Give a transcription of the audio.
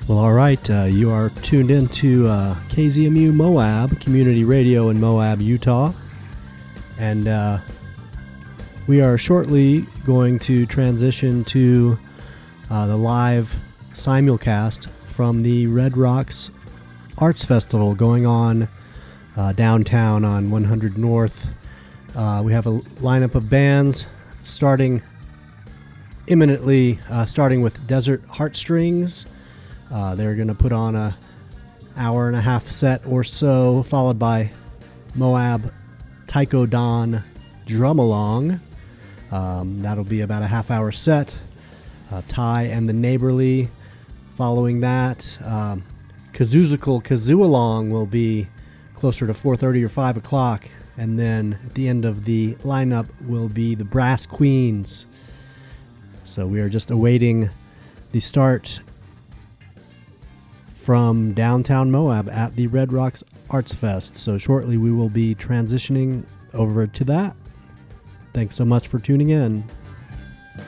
Well, all right. You are tuned in to KZMU Moab, community radio in Moab, Utah. And we are shortly going to transition to the live simulcast from the Red Rocks Arts Festival going on downtown on 100 North. We have a lineup of bands starting imminently, starting with Desert Heartstrings. They're going to put on a hour and a half set or so, followed by Moab Taiko Don Drumalong. That'll be about a half-hour set. Ty and the Neighborly. Following that, Kazuzical Kazualong will be closer to 4:30 or 5 o'clock. And then at the end of the lineup will be the Brass Queens. So we are just awaiting the start from downtown Moab at the Red Rocks Arts Fest. So shortly we will be transitioning over to that. Thanks so much for tuning in.